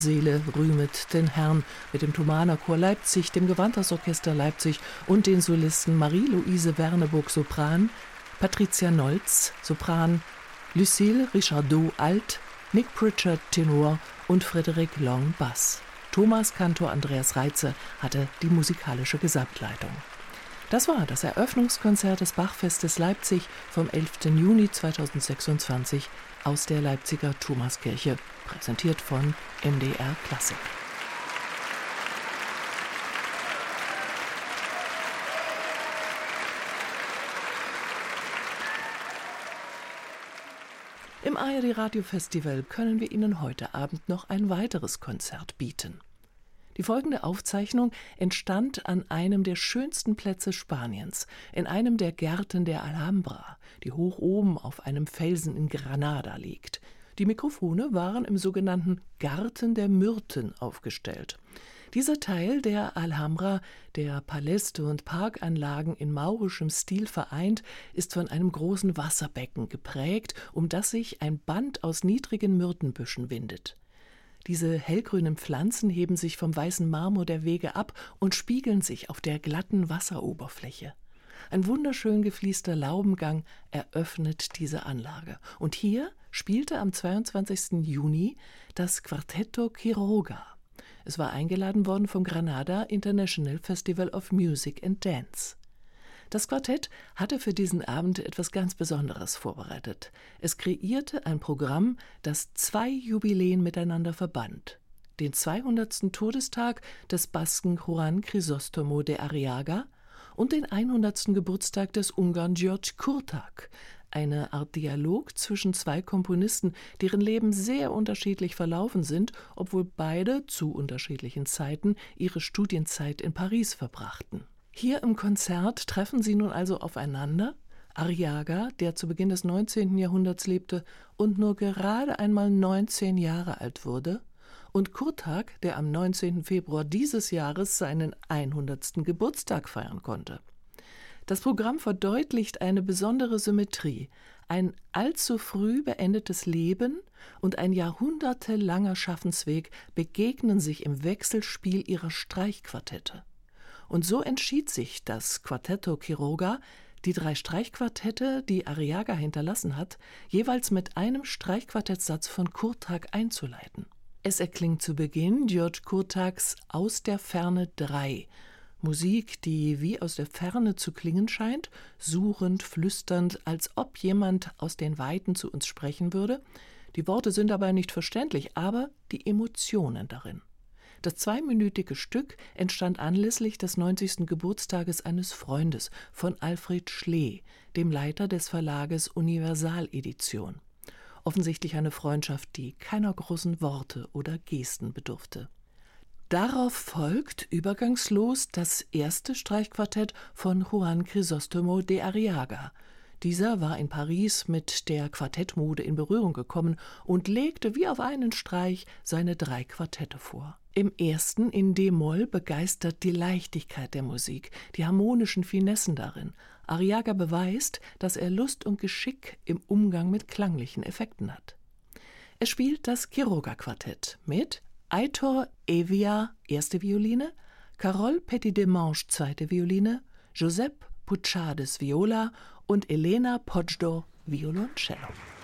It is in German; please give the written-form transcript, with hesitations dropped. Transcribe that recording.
Seele rühmet den Herrn mit dem Thomaner Chor Leipzig, dem Gewandhausorchester Leipzig und den Solisten Marie-Louise Werneburg Sopran, Patricia Nolz Sopran, Lucille Richardot Alt, Nick Pritchard Tenor und Frédéric Long Bass. Thomas Kantor Andreas Reitze hatte die musikalische Gesamtleitung. Das war das Eröffnungskonzert des Bachfestes Leipzig vom 11. Juni 2026 aus der Leipziger Thomaskirche, präsentiert von MDR Klassik. Im ARD Radio Festival können wir Ihnen heute Abend noch ein weiteres Konzert bieten. Die folgende Aufzeichnung entstand an einem der schönsten Plätze Spaniens, in einem der Gärten der Alhambra, die hoch oben auf einem Felsen in Granada liegt. Die Mikrofone waren im sogenannten Garten der Myrten aufgestellt. Dieser Teil der Alhambra, der Paläste und Parkanlagen in maurischem Stil vereint, ist von einem großen Wasserbecken geprägt, um das sich ein Band aus niedrigen Myrtenbüschen windet. Diese hellgrünen Pflanzen heben sich vom weißen Marmor der Wege ab und spiegeln sich auf der glatten Wasseroberfläche. Ein wunderschön gefliester Laubengang eröffnet diese Anlage. Und hier spielte am 22. Juni das Quartetto Quiroga. Es war eingeladen worden vom Granada International Festival of Music and Dance. Das Quartett hatte für diesen Abend etwas ganz Besonderes vorbereitet. Es kreierte ein Programm, das 2 Jubiläen miteinander verband. Den 200. Todestag des Basken Juan Crisóstomo de Arriaga und den 100. Geburtstag des Ungarn György Kurtág, eine Art Dialog zwischen 2 Komponisten, deren Leben sehr unterschiedlich verlaufen sind, obwohl beide zu unterschiedlichen Zeiten ihre Studienzeit in Paris verbrachten. Hier im Konzert treffen sie nun also aufeinander. Arriaga, der zu Beginn des 19. Jahrhunderts lebte und nur gerade einmal 19 Jahre alt wurde, und Kurtág, der am 19. Februar dieses Jahres seinen 100. Geburtstag feiern konnte. Das Programm verdeutlicht eine besondere Symmetrie. Ein allzu früh beendetes Leben und ein jahrhundertelanger Schaffensweg begegnen sich im Wechselspiel ihrer Streichquartette. Und so entschied sich das Quartetto Quiroga, die 3 Streichquartette, die Arriaga hinterlassen hat, jeweils mit einem Streichquartettsatz von Kurtág einzuleiten. Es erklingt zu Beginn György Kurtágs Aus der Ferne 3, Musik, die wie aus der Ferne zu klingen scheint, suchend, flüsternd, als ob jemand aus den Weiten zu uns sprechen würde. Die Worte sind dabei nicht verständlich, aber die Emotionen darin. Das 2-minütige Stück entstand anlässlich des 90. Geburtstages eines Freundes von Alfred Schlee, dem Leiter des Verlages Universal Edition. Offensichtlich eine Freundschaft, die keiner großen Worte oder Gesten bedurfte. Darauf folgt übergangslos das erste Streichquartett von Juan Crisóstomo de Arriaga. Dieser war in Paris mit der Quartettmode in Berührung gekommen und legte wie auf einen Streich seine 3 Quartette vor. Im ersten, in D-Moll, begeistert die Leichtigkeit der Musik, die harmonischen Finessen darin. Arriaga beweist, dass er Lust und Geschick im Umgang mit klanglichen Effekten hat. Er spielt das Quiroga-Quartett mit Aitor Evia, 1. Violine, Carole Petit-Demange, 2. Violine, Josep Puchades, Viola und Elena Podjdor, Violoncello.